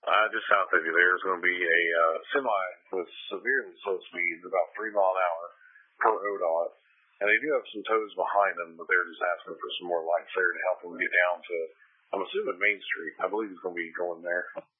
Just south of you there's going to be a semi with severely slow speeds, about 3 mile an hour per ODOT. And they do have some tows behind them, but they're just asking for some more lights there to help them get down to, I'm assuming, Main Street. I believe it's going to be going there.